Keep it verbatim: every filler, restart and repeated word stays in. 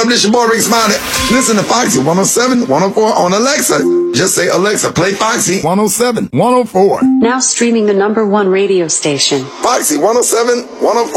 up? This your boy Rick Smiley. Listen to Foxy one oh seven, one oh four on Alexa. Just say, Alexa, play Foxy one oh seven, one oh four. Now streaming the number one radio station. Foxy one oh seven, one oh four.